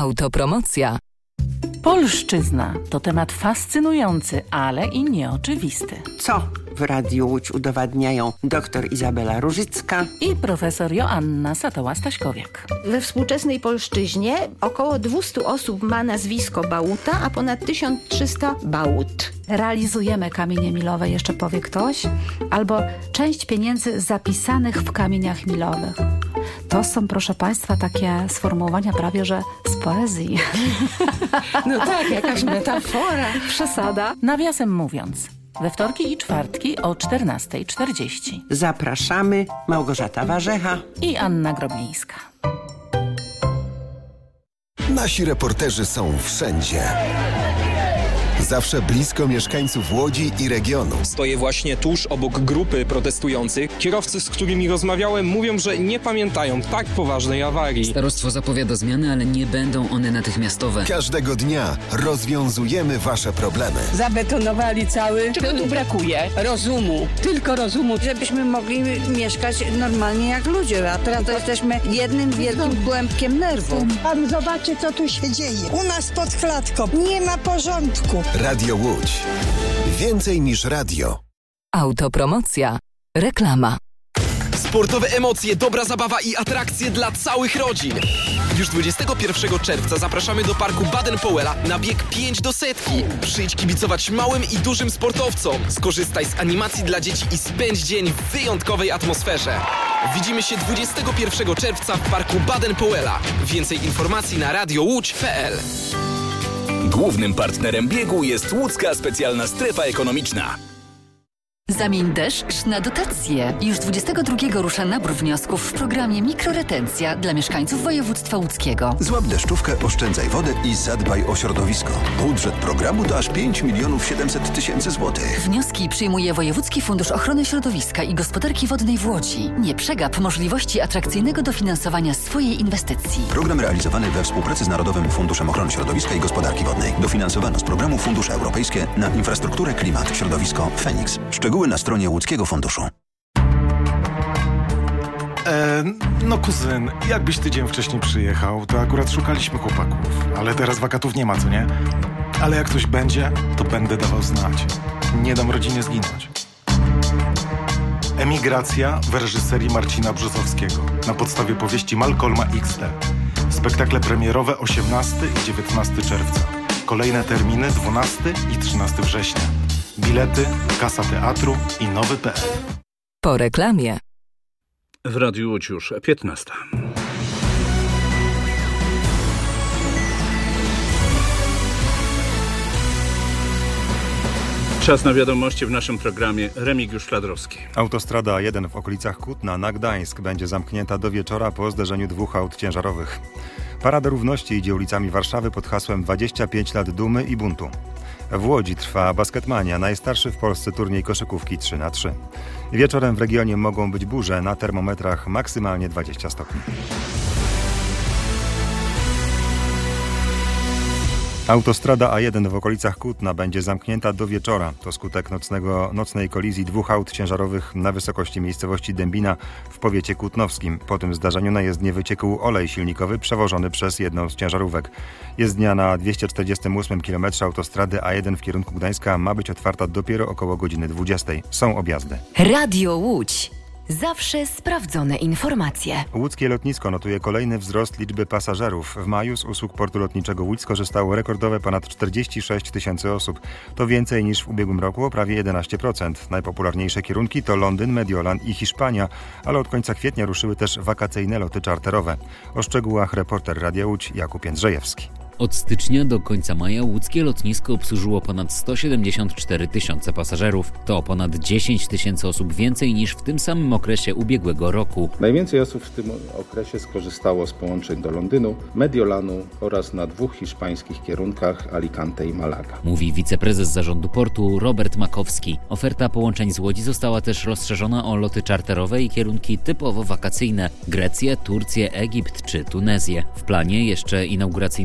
Autopromocja. Polszczyzna to temat fascynujący, ale i nieoczywisty. Co w Radiu Łódź udowadniają dr Izabela Różycka i profesor Joanna Satoła-Staśkowiak. We współczesnej polszczyźnie około 200 osób ma nazwisko Bałuta, a ponad 1300 Bałut. Realizujemy kamienie milowe, jeszcze powie ktoś, albo część pieniędzy zapisanych w kamieniach milowych. To są, proszę Państwa, takie sformułowania prawie, że z poezji. No tak, jakaś metafora. Przesada. Nawiasem mówiąc, we wtorki i czwartki o 14:40. Zapraszamy. Małgorzata Warzecha i Anna Groblińska. Nasi reporterzy są wszędzie. Zawsze blisko mieszkańców Łodzi i regionu. Stoję właśnie tuż obok grupy protestujących. Kierowcy, z którymi rozmawiałem, mówią, że nie pamiętają tak poważnej awarii. Starostwo zapowiada zmiany, ale nie będą one natychmiastowe. Każdego dnia rozwiązujemy wasze problemy. Zabetonowali cały. Czego tu brakuje? Rozumu. Tylko rozumu, żebyśmy mogli mieszkać normalnie jak ludzie. A teraz to jesteśmy jednym wielkim głębkiem nerwu. Pan zobaczy, co tu się dzieje. U nas pod klatką nie ma porządku. Radio Łódź. Więcej niż radio. Autopromocja. Reklama. Sportowe emocje, dobra zabawa i atrakcje dla całych rodzin. Już 21 czerwca zapraszamy do parku Baden-Powella na bieg 5 do 100. Przyjdź kibicować małym i dużym sportowcom. Skorzystaj z animacji dla dzieci i spędź dzień w wyjątkowej atmosferze. Widzimy się 21 czerwca w parku Baden-Powella. Więcej informacji na radiołódź.pl. Głównym partnerem biegu jest Łódzka Specjalna Strefa Ekonomiczna. Zamień deszcz na dotacje. Już 22 rusza nabór wniosków w programie Mikroretencja dla mieszkańców województwa łódzkiego. Złap deszczówkę, oszczędzaj wodę i zadbaj o środowisko. Budżet programu to aż 5 700 000 złotych. Wnioski przyjmuje Wojewódzki Fundusz Ochrony Środowiska i Gospodarki Wodnej w Łodzi. Nie przegap możliwości atrakcyjnego dofinansowania swojej inwestycji. Program realizowany we współpracy z Narodowym Funduszem Ochrony Środowiska i Gospodarki Wodnej. Dofinansowano z programu Fundusze Europejskie na infrastrukturę, klimat, środowisko, Feniks. Szczegóły na stronie Łódzkiego Funduszu. No kuzyn, jakbyś tydzień wcześniej przyjechał, to akurat szukaliśmy chłopaków. Ale teraz wakatów nie ma, co nie? Ale jak coś będzie, to będę dawał znać. Nie dam rodzinie zginąć. Emigracja w reżyserii Marcina Brzozowskiego na podstawie powieści Malcolma XD. Spektakle premierowe 18 i 19 czerwca. Kolejne terminy 12 i 13 września. Bilety, kasa teatru i nowy.pl. Po reklamie. W Radiu Łódź już 15. Czas na wiadomości w naszym programie. Remigiusz Szladrowski. Autostrada A1 w okolicach Kutna na Gdańsk będzie zamknięta do wieczora po zderzeniu dwóch aut ciężarowych. Parada Równości idzie ulicami Warszawy pod hasłem 25 lat dumy i buntu. W Łodzi trwa Basketmania, najstarszy w Polsce turniej koszykówki 3x3. Wieczorem w regionie mogą być burze, na termometrach maksymalnie 20 stopni. Autostrada A1 w okolicach Kutna będzie zamknięta do wieczora. To skutek nocnej kolizji dwóch aut ciężarowych na wysokości miejscowości Dębina w powiecie kutnowskim. Po tym zdarzeniu na jezdnię wyciekł olej silnikowy przewożony przez jedną z ciężarówek. Jezdnia na 248 km autostrady A1 w kierunku Gdańska ma być otwarta dopiero około godziny 20. Są objazdy. Radio Łódź. Zawsze sprawdzone informacje. Łódzkie lotnisko notuje kolejny wzrost liczby pasażerów. W maju z usług portu lotniczego Łódź skorzystało rekordowe ponad 46 000 osób. To więcej niż w ubiegłym roku o prawie 11%. Najpopularniejsze kierunki to Londyn, Mediolan i Hiszpania, ale od końca kwietnia ruszyły też wakacyjne loty czarterowe. O szczegółach reporter Radia Łódź Jakub Jędrzejewski. Od stycznia do końca maja łódzkie lotnisko obsłużyło ponad 174 000 pasażerów. To o ponad 10 000 osób więcej niż w tym samym okresie ubiegłego roku. Najwięcej osób w tym okresie skorzystało z połączeń do Londynu, Mediolanu oraz na dwóch hiszpańskich kierunkach Alicante i Malaga. Mówi wiceprezes zarządu portu Robert Makowski. Oferta połączeń z Łodzi została też rozszerzona o loty czarterowe i kierunki typowo wakacyjne: Grecję, Turcję, Egipt czy Tunezję. W planie jeszcze inauguracyjne loty do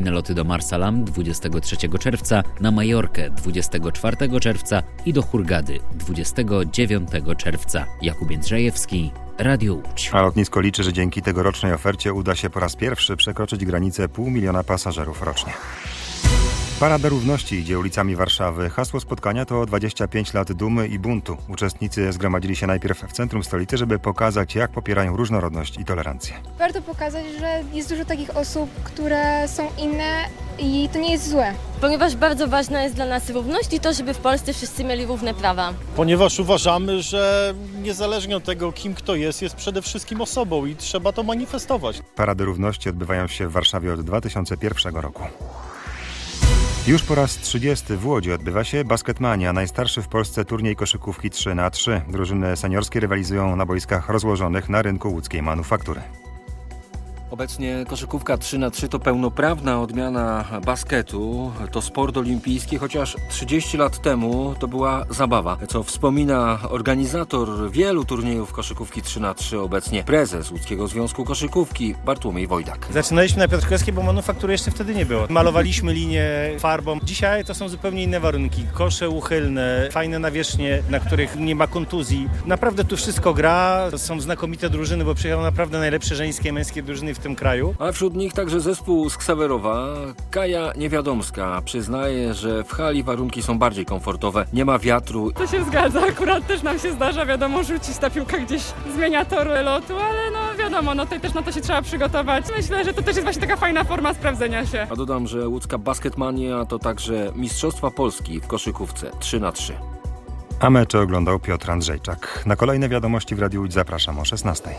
Marsalam 23 czerwca, na Majorkę 24 czerwca i do Hurgady 29 czerwca. Jakub Jędrzejewski, Radio Łódź. A lotnisko liczy, że dzięki tegorocznej ofercie uda się po raz pierwszy przekroczyć granicę 500 000 pasażerów rocznie. Parada Równości idzie ulicami Warszawy. Hasło spotkania to 25 lat dumy i buntu. Uczestnicy zgromadzili się najpierw w centrum stolicy, żeby pokazać, jak popierają różnorodność i tolerancję. Warto pokazać, że jest dużo takich osób, które są inne i to nie jest złe. Ponieważ bardzo ważna jest dla nas równość i to, żeby w Polsce wszyscy mieli równe prawa. Ponieważ uważamy, że niezależnie od tego, kim kto jest przede wszystkim osobą i trzeba to manifestować. Parady Równości odbywają się w Warszawie od 2001 roku. Już po raz 30 w Łodzi odbywa się Basketmania, najstarszy w Polsce turniej koszykówki 3x3. Drużyny seniorskie rywalizują na boiskach rozłożonych na rynku łódzkiej manufaktury. Obecnie koszykówka 3x3 to pełnoprawna odmiana basketu, to sport olimpijski, chociaż 30 lat temu to była zabawa, co wspomina organizator wielu turniejów koszykówki 3x3, obecnie prezes Łódzkiego Związku Koszykówki Bartłomiej Wojdak. Zaczynaliśmy na Piotrkowskiej, bo manufaktury jeszcze wtedy nie było. Malowaliśmy linię farbą. Dzisiaj to są zupełnie inne warunki. Kosze uchylne, fajne nawierzchnie, na których nie ma kontuzji. Naprawdę tu wszystko gra. To są znakomite drużyny, bo przyjechały naprawdę najlepsze żeńskie, męskie drużyny w tym kraju. A wśród nich także zespół z Ksawerowa. Kaja Niewiadomska przyznaje, że w hali warunki są bardziej komfortowe, nie ma wiatru. To się zgadza, akurat też nam się zdarza, wiadomo, rzucić ta piłka gdzieś, zmienia toru lotu, ale no wiadomo, no tutaj też na to się trzeba przygotować. Myślę, że to też jest właśnie taka fajna forma sprawdzenia się. A dodam, że łódzka Basketmania to także Mistrzostwa Polski w koszykówce 3x3. A mecze oglądał Piotr Andrzejczak. Na kolejne wiadomości w Radiu Łódź zapraszam o 16:00.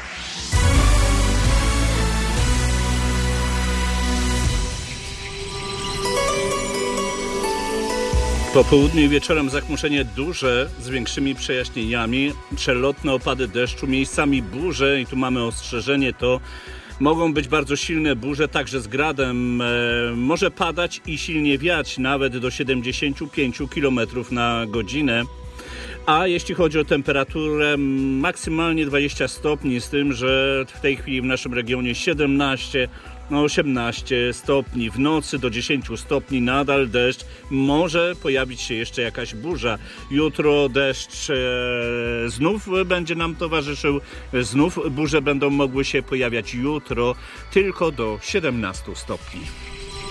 Po południu i wieczorem zachmurzenie duże z większymi przejaśnieniami, przelotne opady deszczu, miejscami burze i tu mamy ostrzeżenie, to mogą być bardzo silne burze, także z gradem. Może padać i silnie wiać, nawet do 75 km na godzinę. A jeśli chodzi o temperaturę, maksymalnie 20 stopni, z tym, że w tej chwili w naszym regionie 18 stopni. W nocy do 10 stopni, nadal deszcz. Może pojawić się jeszcze jakaś burza. Jutro deszcz znów będzie nam towarzyszył. Znów burze będą mogły się pojawiać jutro tylko do 17 stopni.